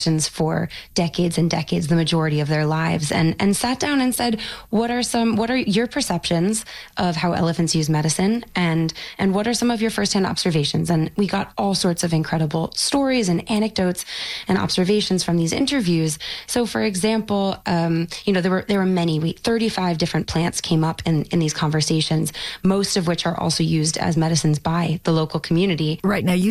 for decades and decades, the majority of their lives, and sat down and said, what are your perceptions of how elephants use medicine, and what are some of your firsthand observations? And we got all sorts of incredible stories and anecdotes and observations from these interviews. So for example, there were many, 35 different plants came up in these conversations, most of which are also used as medicines by the local community. Right. Now, you